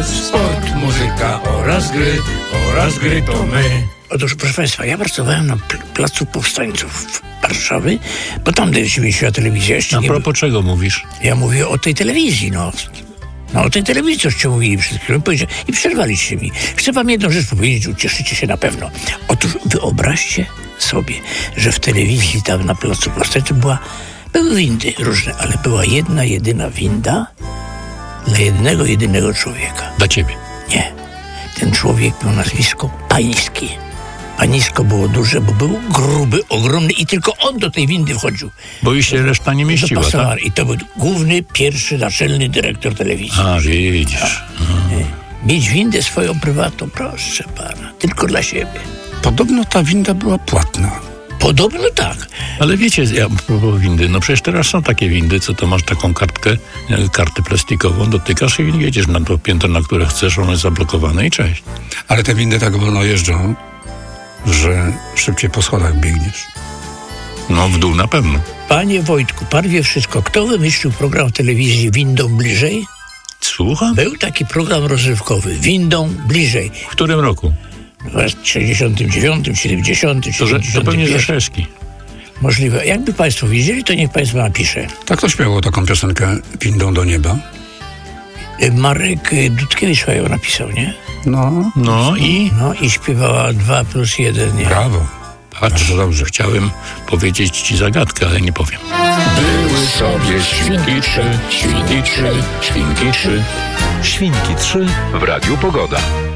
sport, muzyka oraz gry to my. Otóż, proszę Państwa, ja pracowałem na Placu Powstańców Warszawy, bo tam się telewizja jeszcze A propos czego mówisz? Ja mówię o tej telewizji, no o tej telewizji, coście mówili przed chwilą i przerwaliście mi. Chcę wam jedną rzecz powiedzieć, ucieszycie się na pewno. Otóż wyobraźcie sobie, że w telewizji tam na Placu Powstańców były windy różne, ale była jedna, jedyna winda dla jednego, jedynego człowieka. Dla ciebie? Nie. Ten człowiek miał nazwisko Pański. Panisko było duże, bo był gruby, ogromny i tylko on do tej windy wchodził. Bo już się reszta nie mieściła, tak? I to był główny, pierwszy, naczelny dyrektor telewizji. A, widzisz. Mieć windę swoją prywatną, proszę pana, tylko dla siebie. Podobno ta winda była płatna. Podobno tak. Ale wiecie, ja propos windy, no przecież teraz są takie windy, co to masz taką kartę plastikową, dotykasz i jedziesz na to piętro, na które chcesz, ono jest zablokowane i cześć. Ale te windy tak wolno jeżdżą, że szybciej po schodach biegniesz. No w dół na pewno. Panie Wojtku, pan wie wszystko. Kto wymyślił program w telewizji Windą Bliżej? Słucham? Był taki program rozrywkowy, Windą Bliżej. W którym roku? W 69, 70, 71. To pewnie Rzeszewski. Możliwe. Jakby państwo widzieli, to niech państwo napisze. Tak to śpiewał taką piosenkę Windą do nieba. Marek Dudkiewicz ją napisał, nie? No i śpiewała 2+1, nie? Brawo. Patrz, dobrze. Chciałem powiedzieć ci zagadkę, ale nie powiem. Były sobie świnki trzy, świnki trzy, świnki trzy. Świnki 3 w Radiu Pogoda.